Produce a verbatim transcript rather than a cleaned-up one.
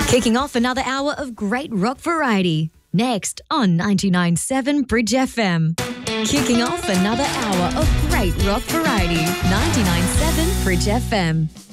Kicking off another hour of great rock variety. Next on ninety-nine point seven Bridge F M. Kicking off another hour of great rock variety. ninety-nine point seven Bridge F M.